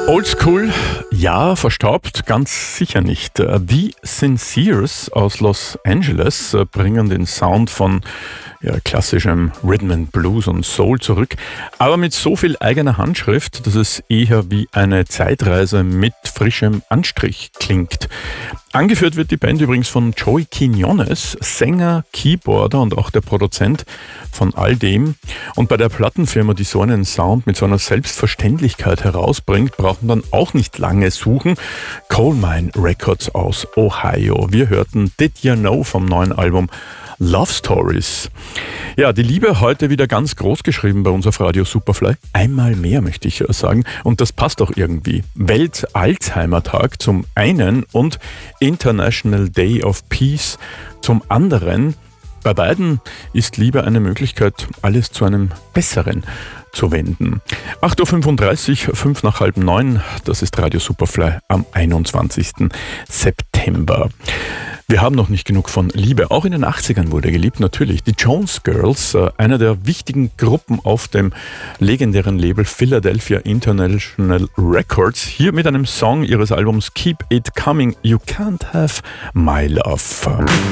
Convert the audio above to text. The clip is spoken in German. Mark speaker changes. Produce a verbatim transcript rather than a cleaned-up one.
Speaker 1: Oldschool, ja, verstaubt, ganz sicher nicht. Die Sinceres aus Los Angeles bringen den Sound von ja, klassischem Rhythm and Blues und Soul zurück, aber mit so viel eigener Handschrift, dass es eher wie eine Zeitreise mit frischem Anstrich klingt. Angeführt wird die Band übrigens von Joey Quiñones, Sänger, Keyboarder und auch der Produzent von all dem. Und bei der Plattenfirma, die so einen Sound mit so einer Selbstverständlichkeit herausbringt, braucht man dann auch nicht lange suchen. Coal Mine Records aus Ohio. Wir hörten Did You Know vom neuen Album Love Stories. Ja, die Liebe heute wieder ganz groß geschrieben bei uns auf Radio Superfly. Einmal mehr, möchte ich sagen. Und das passt auch irgendwie. Welt-Alzheimer-Tag zum einen und International Day of Peace zum anderen. Bei beiden ist Liebe eine Möglichkeit, alles zu einem Besseren zu wenden. acht Uhr fünfunddreißig, fünf nach halb neun, das ist Radio Superfly am einundzwanzigsten September. Wir haben noch nicht genug von Liebe. Auch in den achtzigern wurde geliebt, natürlich. Die Jones Girls, einer der wichtigen Gruppen auf dem legendären Label Philadelphia International Records, hier mit einem Song ihres Albums Keep It Coming, You Can't Have My Love.